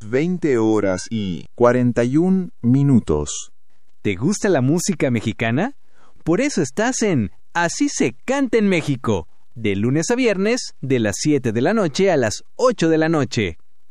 20:41. ¿Te gusta la música mexicana? Por eso estás en Así se canta en México, de lunes a viernes, de las 7 de la noche a las 8 de la noche.